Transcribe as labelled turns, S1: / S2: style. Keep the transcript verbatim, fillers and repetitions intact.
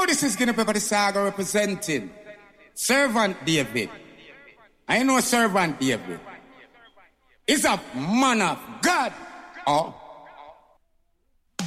S1: this is Guinea Pepper the Saga representing Servant David. I know Servant David is a man of God. Oh.